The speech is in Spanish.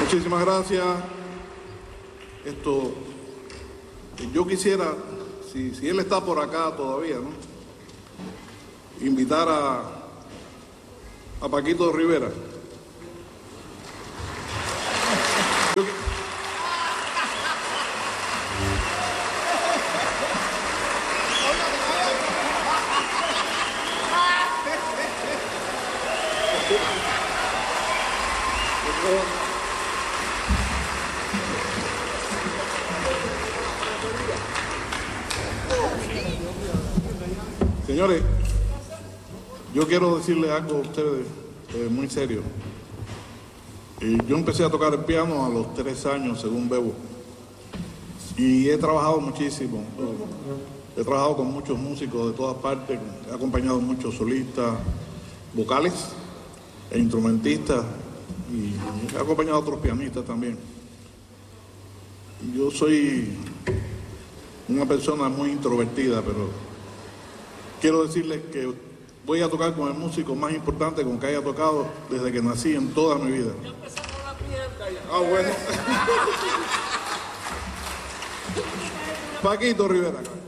Muchísimas gracias. Yo quisiera, si él está por acá todavía, ¿no?, invitar a Paquito Rivera. Señores, yo quiero decirles algo a ustedes muy serio. Yo empecé a tocar el piano a los 3 años, según Bebo, y he trabajado muchísimo. He trabajado con muchos músicos de todas partes, he acompañado muchos solistas, vocales e instrumentistas, y he acompañado a otros pianistas también. Yo soy una persona muy introvertida, pero quiero decirles que voy a tocar con el músico más importante con que haya tocado desde que nací en toda mi vida. Ya empezamos la mierda ya. Ah, bueno. Paquito Rivera.